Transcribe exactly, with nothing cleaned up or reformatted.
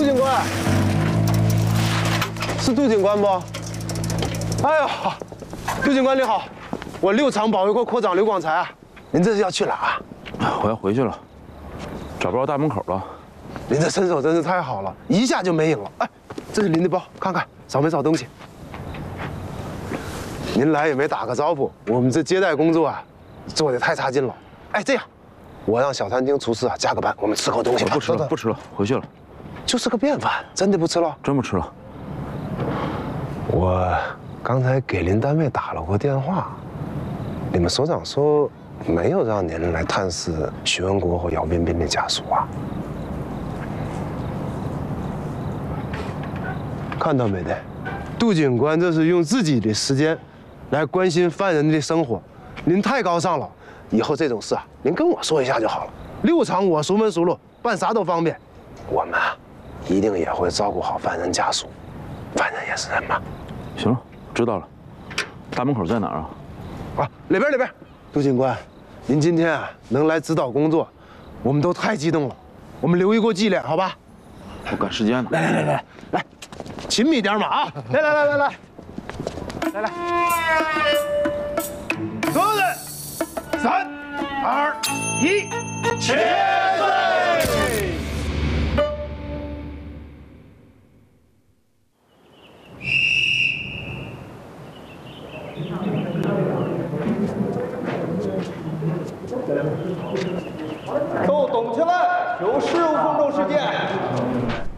警官，是杜警官不？哎呀，杜警官你好，我六厂保卫科科长刘广才啊，您这是要去哪啊？ 我要回去了，找不着大门口了。 您这身手真是太好了，一下就没影了。哎，这是您的包，看看找没找东西？您来也没打个招呼，我们这接待工作啊，做的太差劲了。哎，这样，我让小餐厅厨师啊加个班，我们吃口东西吧。 不吃了，不吃了，回去了。 就是个便饭，真的不吃了？ 真不吃了。 我刚才给您单位打了过电话，你们所长说没有让您来探视徐文国和姚彬彬的家属啊。看到没得？杜警官这是用自己的时间来关心犯人的生活，您太高尚了。以后这种事啊，您跟我说一下就好了。六厂我熟门熟路，办啥都方便。我们啊，一定也会照顾好犯人家属，犯人也是人嘛。 行了，知道了。大门口在哪儿啊？ 啊，里边里边。杜警官，您今天啊能来指导工作，我们都太激动了。我们留一个纪念，好吧？ 我赶时间呢。 来来来来来，勤密点嘛啊！来来来来来，来来。